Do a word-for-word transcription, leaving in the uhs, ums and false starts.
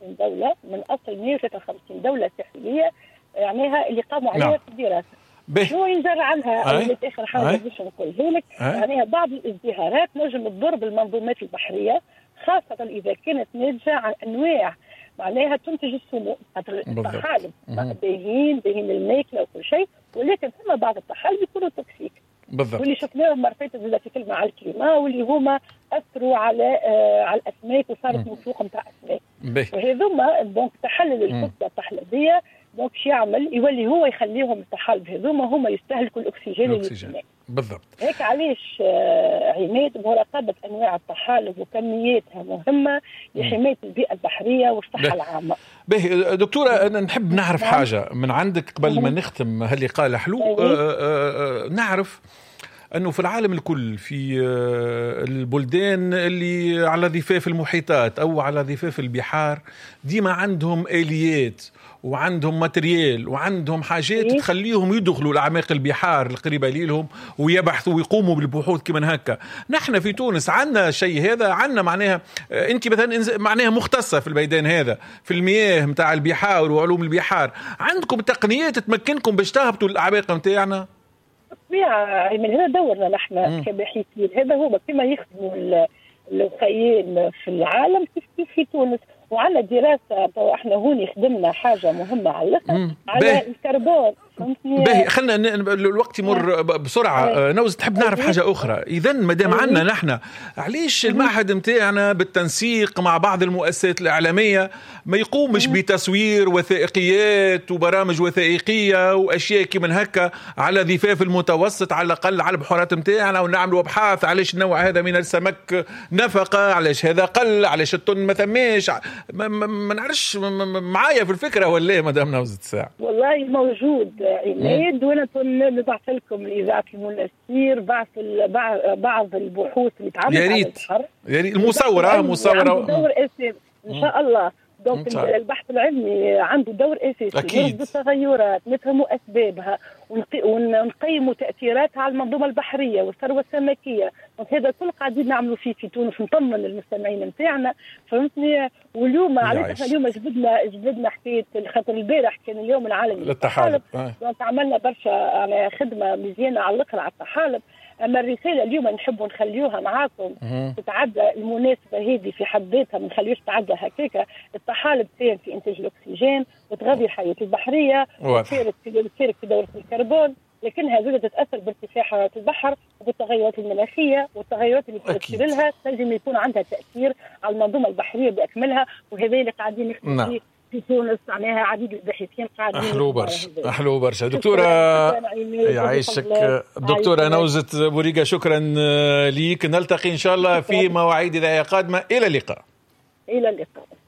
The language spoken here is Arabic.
وعشرين دولة من أصل مئة وثلاثة وخمسين دولة ساحلية معناها اللي قاموا عليها نعم. في الدراسة. شو ينجر عنها أو آخر حاجة باش نقولها لك معناها بعض الازدهارات نجم تضر بالمنظومات البحرية خاصة إذا كانت ناتجة عن أنواع معناها تنتج السموم. الطحالب باهين باهين الماكلة وكل شيء، ولكن ثم بعض الطحالب يكونوا توكسيك بالضبط، واللي شفناهم مرة فاتت زاد في كلمة على الكلمة واللي هما أثروا على آه على الأسماك وصارت مسوقة متاع أسماك. وهذوما دونك تحلل الكتلة الطحلبية دونك شو يعمل يولي هو يخليهم الطحالب هذوما هما يستهلكوا الأكسجين اللي بالضبط. هيك علاش آه عماد مراقبة أنواع الطحالب وكمياتها مهمة لحماية البيئة البحرية والصحة العامة. باهي دكتورة، أنا نحب نعرف حاجة من عندك قبل ما نختم هاللقاء حلو. آه آه نعرف أنه في العالم الكل في البلدان اللي على ضفاف المحيطات أو على ضفاف البحار ديما عندهم آليات وعندهم ماتريال وعندهم حاجات تخليهم يدخلوا لأعماق البحار القريبة لهم ويبحثوا ويقوموا بالبحوث كما هكا. نحن في تونس عندنا شيء هذا، عندنا معناها أنت مثلا معناها مختصة في الميدان هذا في المياه متاع البحار وعلوم البحار، عندكم تقنيات تمكنكم باش تهبطوا الأعماق متاعنا؟ طبيعة من هنا دورنا نحن كباحثين، هذا هو كما يخدموا الوقايين في العالم كيف كيف في تونس. وعلى دراسة احنا هون خدمنا حاجة مهمة على على الكربون. باهي خلنا الوقت يمر بسرعة. نوز تحب نعرف حاجة أخرى. إذن مدام عنا نحن عليش المعهد متاعنا بالتنسيق مع بعض المؤسسات الإعلامية ما يقومش بتصوير وثائقيات وبرامج وثائقية وأشياء كما هكا على ضفاف المتوسط على الأقل على البحورات متاعنا، ونعملوا أبحاث علاش النوع هذا من السمك نفقة، علاش هذا قل، علاش الطن ما ثماش. ما, ما, ما نعرفش معايا في الفكرة ولا مدام نوزة الساعة؟ والله موجود عماد، وانا نبعث لكم لإذاعة المنستير بعض بعض البحوث اللي تعملت على البحر. يا ريت المصورة مصورة دور اساسي ان شاء الله. دونك البحث العلمي عنده دور اساسي اكيد بالتغيرات نفهموا اسبابها ونقيموا تاثيراتها على المنظومه البحريه والثروه السمكيه. هذا كل قاعدين نعملوا فيه في تونس، نطمن المستمعين نتاعنا فهمتني. واليوم علاش احنا اليوم جبدنا جبدنا حكايه خاطر البارح كان اليوم العالمي للطحالب، دونك عملنا برشا يعني خدمه مزيانه على القرى على الطحالب. أما الرسالة اليوم نحب نخليوها معاكم تتعدى المناسبة هذه في حد ذاتها، ما نخليوش تعدى هكاك. الطحالب تساهم في إنتاج الأكسجين وتغذي الحياة البحرية وتشارك في دورة الكربون، لكنها زادة تتأثر بارتفاع حرارة البحر وبالتغيرات المناخية والتغيرات اللي تأثير لها تنجم يكون عندها تأثير على المنظومة البحرية بأكملها. وهذا اللي قاعدين نخدم فيه في تونس، معناها عديد الباحثين قاعدين. أحلو برشا أحلو برشا. دكتورة يعيشك دكتورة نوزة بوريقة، شكرا ليك. نلتقي إن شاء الله في مواعيد إذاعية قادمة. إلى اللقاء. إلى اللقاء.